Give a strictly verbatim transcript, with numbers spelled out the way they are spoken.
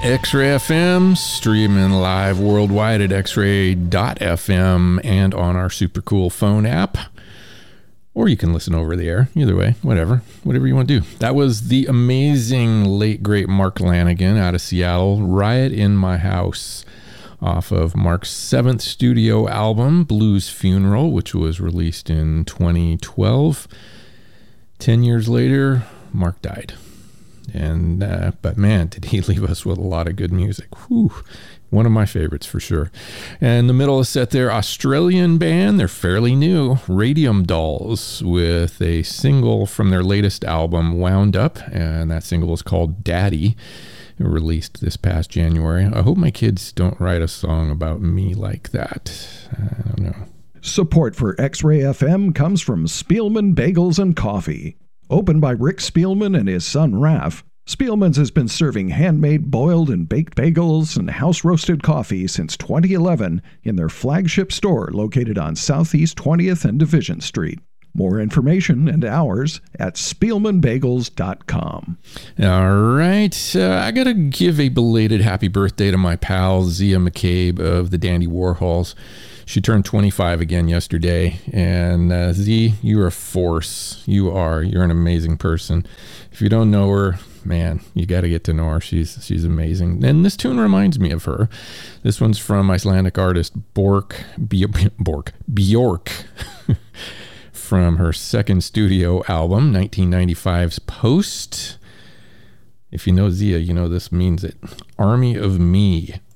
X-Ray F M, streaming live worldwide at x ray dot f m and on our super cool phone app. Or you can listen over the air. Either way, whatever. Whatever you want to do. That was the amazing late, great Mark Lanigan out of Seattle, Riot in My House, off of Mark's seventh studio album, Blues Funeral, which was released in twenty twelve. Ten years later, Mark died. And uh, but man, did he leave us with a lot of good music. Whew. One of my favorites for sure. And the middle of the set there, Australian band, they're fairly new, Radium Dolls, with a single from their latest album, Wound Up, and that single is called Daddy, released this past January. I hope my kids don't write a song about me like that. I don't know. Support for X-Ray F M comes from Spielman Bagels and Coffee. Opened by Rick Spielman and his son Raph, Spielman's has been serving handmade boiled and baked bagels and house-roasted coffee since twenty eleven in their flagship store located on Southeast twentieth and Division Street. More information and hours at spielman bagels dot com. All right. Uh, I got to give a belated happy birthday to my pal, Zia McCabe of the Dandy Warhols. She turned twenty-five again yesterday. And uh, Z, you're a force. You are. You're an amazing person. If you don't know her, man, you got to get to know her. She's she's amazing. And this tune reminds me of her. This one's from Icelandic artist Bork, Bork, Bjork, from her second studio album, nineteen ninety-five's Post. If you know Zia, you know this means it. Army of Me.